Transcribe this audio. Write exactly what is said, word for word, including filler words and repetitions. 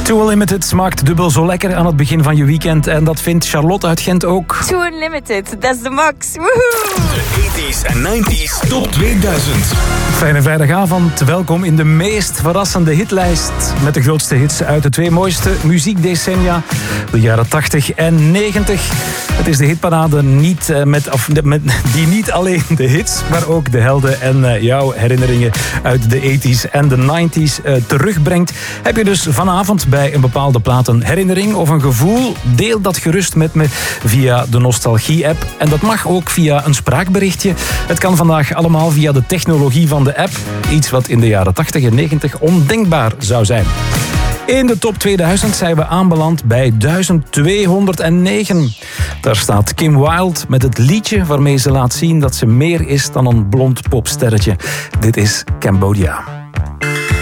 Too Unlimited maakt dubbel zo lekker aan het begin van je weekend. En dat vindt Charlotte uit Gent ook. Too Unlimited, dat is de max. Woehoe! De tachtiger en negentiger Top tweeduizend. Fijne vrijdagavond. Welkom in de meest verrassende hitlijst. Met de grootste hits uit de twee mooiste muziekdecennia. De jaren tachtig en negentig. Het is de hitparade niet, uh, met, of, met, die niet alleen de hits, maar ook de helden en uh, jouw herinneringen uit de tachtiger en de negentiger uh, terugbrengt. Heb je dus vanavond bij een bepaalde plaat een herinnering of een gevoel? Deel dat gerust met me via de Nostalgie-app. En dat mag ook via een spraakberichtje. Het kan vandaag allemaal via de technologie van de app. Iets wat in de jaren tachtig en negentig ondenkbaar zou zijn. In de top tweeduizend zijn we aanbeland bij duizend tweehonderdnegen. Daar staat Kim Wilde met het liedje waarmee ze laat zien dat ze meer is dan een blond popsterretje. Dit is Cambodia.